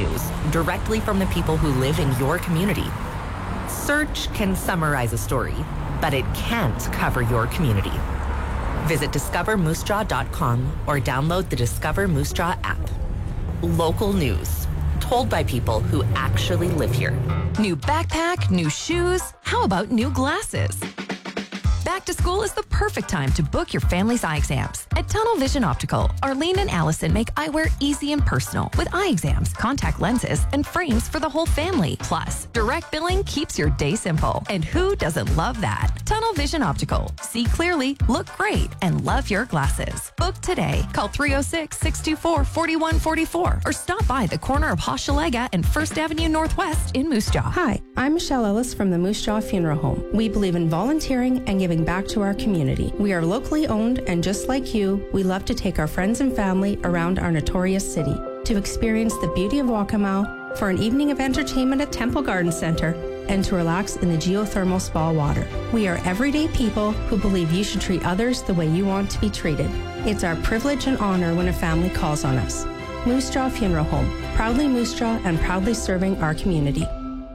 news directly from the people who live in your community. Search can summarize a story, but it can't cover your community. Visit discovermoosejaw.com or download the Discover Moose Jaw app. Local news, told by people who actually live here. New backpack, new shoes. How about new glasses? Back to school is the perfect time to book your family's eye exams. At Tunnel Vision Optical, Arlene and Allison make eyewear easy and personal with eye exams, contact lenses, and frames for the whole family. Plus, direct billing keeps your day simple. And who doesn't love that? Tunnel Vision Optical. See clearly, look great, and love your glasses. Book today. Call 306-624-4144 or stop by the corner of Hochelaga and 1st Avenue Northwest in Moose Jaw. Hi, I'm Michelle Ellis from the Moose Jaw Funeral Home. We believe in volunteering and giving back to our community. We are locally owned, and just like you, we love to take our friends and family around our notorious city to experience the beauty of Waccamaw, for an evening of entertainment at Temple Garden Center, and to relax in the geothermal spa water. We are everyday people who believe you should treat others the way you want to be treated. It's our privilege and honor when a family calls on us. Moose Jaw Funeral Home, proudly Moose Jaw and proudly serving our community.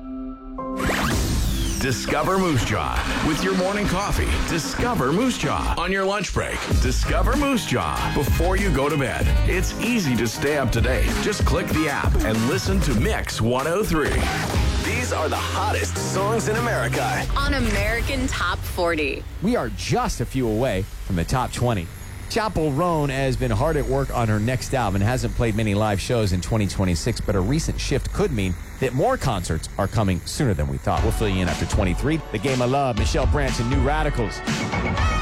Discover Moose Jaw with your morning coffee. Discover Moose Jaw on your lunch break. Discover Moose Jaw before you go to bed. It's easy to stay up to date. Just click the app and listen to Mix 103. These are the hottest songs in America on American Top 40. We are just a few away from the top 20. Chappell Roan has been hard at work on her next album and hasn't played many live shows in 2026, but a recent shift could mean that more concerts are coming sooner than we thought. We'll fill you in after 23. The Game of Love, Michelle Branch and New Radicals.